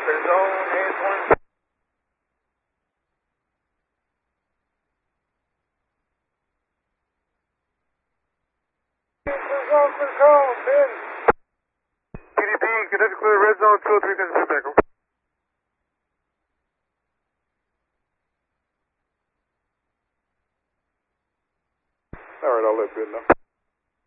Clear zone, hands one. Clear zone, control, 10. PDP, connect clear red zone, 203, connect back. All right, I'll let Ben know.